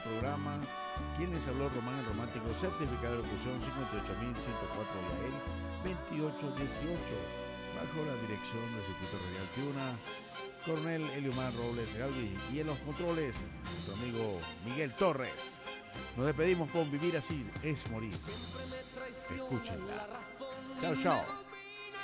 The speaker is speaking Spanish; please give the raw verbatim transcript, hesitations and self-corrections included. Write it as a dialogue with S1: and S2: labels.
S1: programa. Quien les habló, Román el Romántico, certificado de locución cincuenta y ocho mil ciento cuatro de A E L veintiocho dieciocho, bajo la dirección del Circuito Radial Tiuna, Coronel Eliomar Robles Galvi, y en los controles, nuestro amigo Miguel Torres. Nos despedimos con Vivir así es morir. Escúchenla. Chao, chao.